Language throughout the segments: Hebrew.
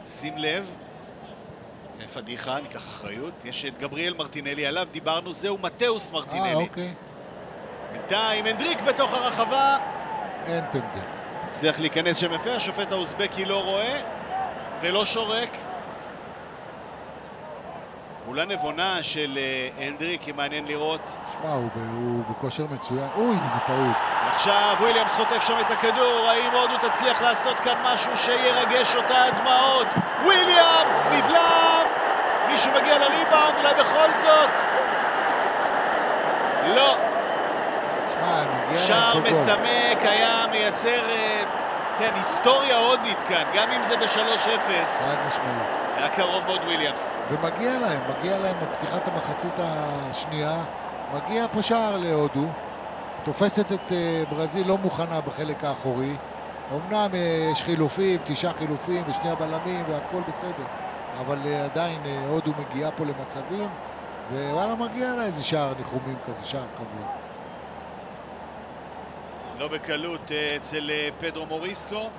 שים לב, פדיחה, ניקח אחריות. יש את גבריאל מרטינלי, עליו דיברנו, זהו מתאוס מרטינלי. אוקיי. בינתיים הנדריק בתוך הרחבה. אין פנדל. הצליח להיכנס שם יפה, השופט האוזבקי לא רואה ולא שורק. פעולה נבונה של הנדריק, אם מעניין לראות. שמע, הוא בכושר מצוין. אוי, איזה טעות. עכשיו וויליאמס חוטף שם את הכדור, האם הודו תצליח לעשות כאן משהו שירגש אותה דמעות? וויליאמס נבלם! מישהו מגיע לריבאונד, אולי בכל זאת? לא. שמע, מגיע שער מצמק, היה מייצר, כן, היסטוריה הודית כאן, גם אם זה ב-3-0. חד משמעית. היה קרוב מאוד וויליאמס. ומגיע להם בפתיחת המחצית השנייה, מגיע פה שער להודו, תופסת את ברזיל לא מוכנה בחלק האחורי, אמנם יש חילופים, 9 חילופים ושני הבלמים והכל בסדר, אבל עדיין הודו מגיעה פה למצבים, ווואלה מגיע לה איזה שער ניחומים כזה, שער כבוד. לא בקלות אצל פדרו מוריסקו.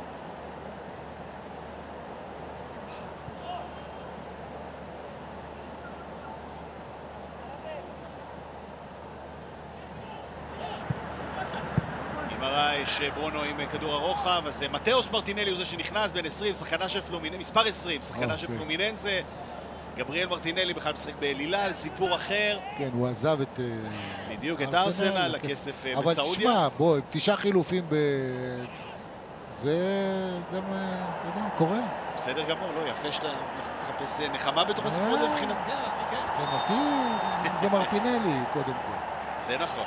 יש ברונו עם כדור הרוחב, אז מתאוס מרטינלי הוא זה שנכנס, בין 20, שחקנה של פלומיננזה, מספר 20, שחקנה של פלומיננזה. גבריאל מרטינלי בכלל משחק בלילה, סיפור אחר. כן, הוא עזב את... בדיוק, את ארסנל, לכסף בסעודיה. אבל תשמע, בוא, 9 חילופים זה גם, אתה יודע, קורה. בסדר גמור, לא, יפה שאתה מחפש נחמה בתוך הסיפור הזה מבחינת... מבחינתי זה מרטינלי, קודם כל. זה נכון.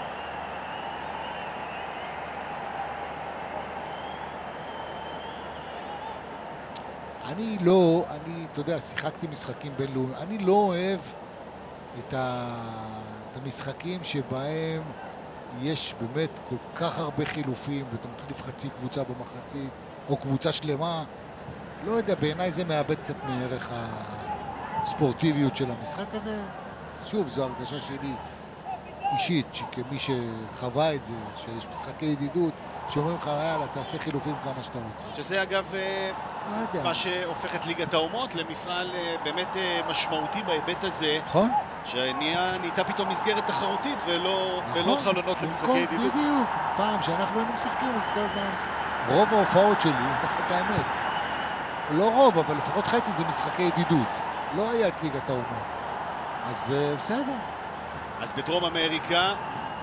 אתה יודע, שיחקתי משחקים בינלאומיים, אני לא אוהב את המשחקים שבהם יש באמת כל כך הרבה חילופים, ואתה מחליף חצי קבוצה במחצית, או קבוצה שלמה. לא יודע, בעיניי זה מאבד קצת מערך הספורטיביות של המשחק הזה. שוב, זו הרגשה שלי אישית, שכמי שחווה את זה, שיש משחקי ידידות, שאומרים לך, יאללה, תעשה חילופים כמה שאתה רוצה. שזה אגב מה שהופך את ליגת האומות למפעל באמת משמעותי בהיבט הזה. נכון. שנהייתה פתאום מסגרת תחרותית ולא חלונות למשחקי ידידות. בדיוק. פעם שאנחנו היינו משחקים, אז כל הזמן רוב ההופעות שלי, את האמת, לא רוב, אבל לפחות חצי זה משחקי ידידות. לא היה את ליגת האומות. אז בסדר. אז בדרום אמריקה,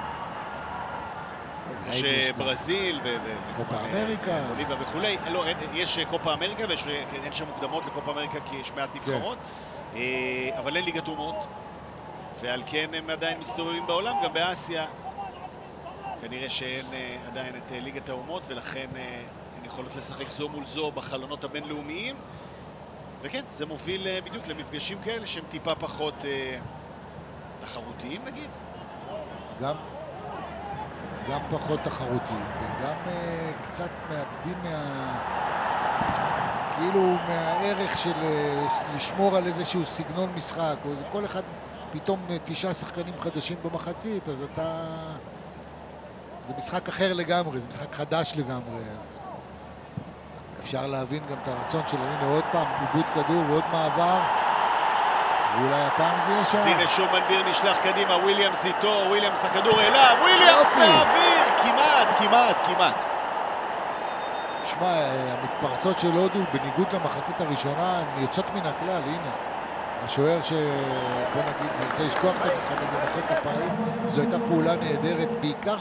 שברזיל קופה אמריקה, בוליביה וכולי, לא, יש קופה אמריקה ואין שם מוקדמות לקופה אמריקה כי יש מעט נבחרות, אבל אין ליגת אומות, ועל כן הם עדיין מסתובבים בעולם, גם באסיה. כנראה שאין עדיין את ליגת האומות, ולכן הן יכולות לשחק זו מול זו בחלונות הבינלאומיים, וכן, זה מוביל בדיוק למפגשים כאלה שהם טיפה פחות תחרותיים נגיד. גם פחות תחרותיים, וגם קצת מאבדים כאילו מהערך של לשמור על איזשהו סגנון משחק, או כל אחד פתאום 9 שחקנים חדשים במחצית, אז זה משחק אחר לגמרי, זה משחק חדש לגמרי, אז אפשר להבין גם את הרצון שלהם. הנה עוד פעם, איבוד כדור ועוד מעבר, ואולי הפעם זה יהיה שם. אז הנה שוב מנביר נשלח קדימה, וויליאמס איתו, וויליאמס הכדור אליו, וויליאמס מהאוויר, כמעט. שמע, המתפרצות של הודו, בניגוד למחצית הראשונה, הן יוצאות מן הכלל, הנה. השוער בוא נגיד, אני רוצה לשכוח את המשחק הזה, מוחא כפיים, זו הייתה פעולה נהדרת, בעיקר